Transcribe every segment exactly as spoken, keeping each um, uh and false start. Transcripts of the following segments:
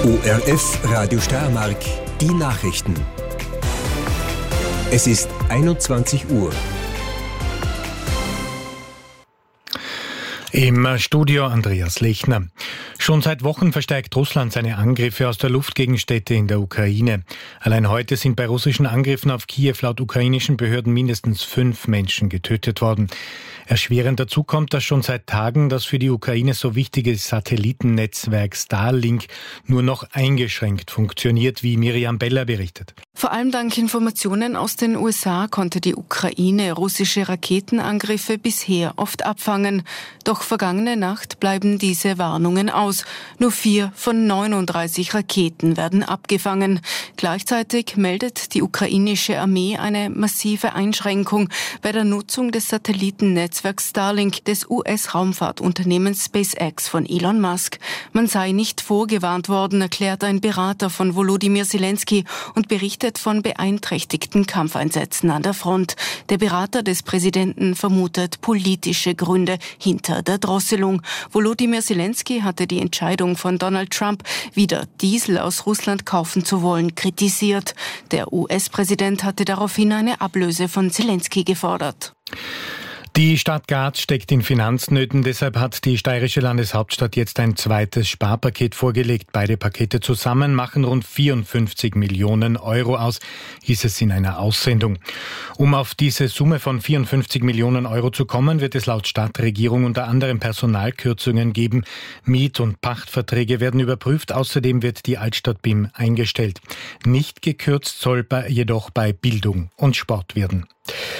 O R F Radio Steiermark, die Nachrichten. Es ist einundzwanzig Uhr. Im Studio Andreas Lechner. Schon seit Wochen verstärkt Russland seine Angriffe aus der Luft gegen Städte in der Ukraine. Allein heute sind bei russischen Angriffen auf Kiew laut ukrainischen Behörden mindestens fünf Menschen getötet worden. Erschwerend dazu kommt, dass schon seit Tagen das für die Ukraine so wichtige Satellitennetzwerk Starlink nur noch eingeschränkt funktioniert, wie Miriam Beller berichtet. Vor allem dank Informationen aus den U S A konnte die Ukraine russische Raketenangriffe bisher oft abfangen. Doch vergangene Nacht bleiben diese Warnungen aus. Nur vier von neununddreißig Raketen werden abgefangen. Gleichzeitig meldet die ukrainische Armee eine massive Einschränkung bei der Nutzung des Satellitennetzwerks Starlink des U S-Raumfahrtunternehmens SpaceX von Elon Musk. Man sei nicht vorgewarnt worden, erklärt ein Berater von Volodymyr Zelensky und berichtet von beeinträchtigten Kampfeinsätzen an der Front. Der Berater des Präsidenten vermutet politische Gründe hinter der Drosselung. Volodymyr Zelensky hatte die Entscheidung von Donald Trump, wieder Diesel aus Russland kaufen zu wollen, kritisiert. Der U S-Präsident hatte daraufhin eine Ablöse von Zelensky gefordert. Die Stadt Graz steckt in Finanznöten, deshalb hat die steirische Landeshauptstadt jetzt ein zweites Sparpaket vorgelegt. Beide Pakete zusammen machen rund vierundfünfzig Millionen Euro aus, hieß es in einer Aussendung. Um auf diese Summe von vierundfünfzig Millionen Euro zu kommen, wird es laut Stadtregierung unter anderem Personalkürzungen geben. Miet- und Pachtverträge werden überprüft, außerdem wird die Altstadt B I M eingestellt. Nicht gekürzt soll bei, jedoch bei Bildung und Sport werden.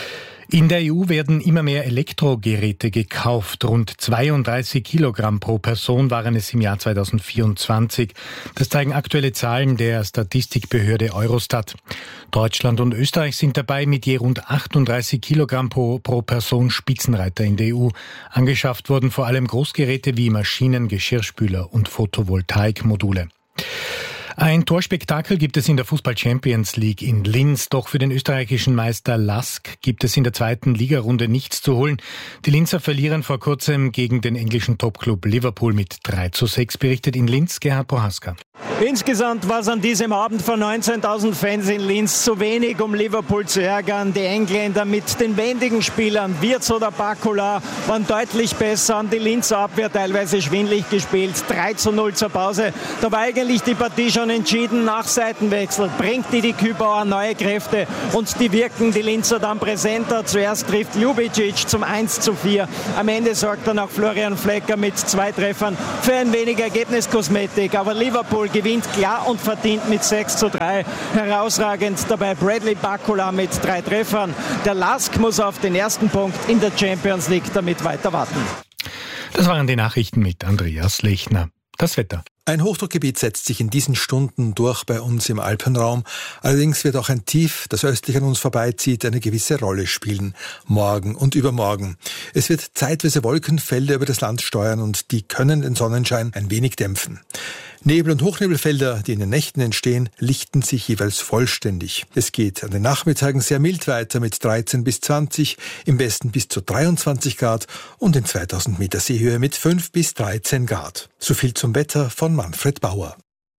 In der E U werden immer mehr Elektrogeräte gekauft. Rund zweiunddreißig Kilogramm pro Person waren es im Jahr zweitausendvierundzwanzig. Das zeigen aktuelle Zahlen der Statistikbehörde Eurostat. Deutschland und Österreich sind dabei mit je rund achtunddreißig Kilogramm pro, pro Person Spitzenreiter in der E U. Angeschafft wurden vor allem Großgeräte wie Maschinen, Geschirrspüler und Photovoltaikmodule. Ein Torspektakel gibt es in der Fußball-Champions League in Linz. Doch für den österreichischen Meister Lask gibt es in der zweiten Ligarunde nichts zu holen. Die Linzer verlieren vor kurzem gegen den englischen Topclub Liverpool mit drei zu sechs, berichtet in Linz Gerhard Prohaska. Insgesamt war es an diesem Abend vor neunzehntausend Fans in Linz zu wenig, um Liverpool zu ärgern. Die Engländer mit den wendigen Spielern, Wirtz oder Bakula, waren deutlich besser, an die Linzer Abwehr teilweise schwindlig gespielt. drei zu null zur Pause. Da war eigentlich die Partie schon entschieden. Nach Seitenwechsel bringt die die Kübauer neue Kräfte und die wirken die Linzer dann präsenter. Zuerst trifft Ljubicic zum eins zu vier. Am Ende sorgt dann auch Florian Flecker mit zwei Treffern für ein wenig Ergebniskosmetik. Aber Liverpool gewinnt klar und verdient mit sechs zu drei. Herausragend dabei Bradley Bakula mit drei Treffern. Der Lask muss auf den ersten Punkt in der Champions League damit weiter warten. Das waren die Nachrichten mit Andreas Lechner. Das Wetter. Ein Hochdruckgebiet setzt sich in diesen Stunden durch bei uns im Alpenraum. Allerdings wird auch ein Tief, das östlich an uns vorbeizieht, eine gewisse Rolle spielen. Morgen und übermorgen. Es wird zeitweise Wolkenfelder über das Land steuern und die können den Sonnenschein ein wenig dämpfen. Nebel- und Hochnebelfelder, die in den Nächten entstehen, lichten sich jeweils vollständig. Es geht an den Nachmittagen sehr mild weiter mit dreizehn bis zwanzig, im Westen bis zu dreiundzwanzig Grad und in zweitausend Meter Seehöhe mit fünf bis dreizehn Grad. So viel zum Wetter von Manfred Bauer.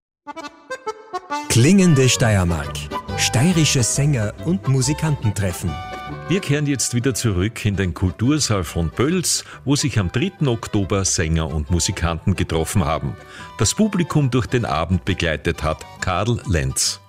Klingende Steiermark. Steirische Sänger und Musikanten treffen. Wir kehren jetzt wieder zurück in den Kultursaal von Bölz, wo sich am dritten Oktober Sänger und Musikanten getroffen haben. Das Publikum durch den Abend begleitet hat Karl Lenz.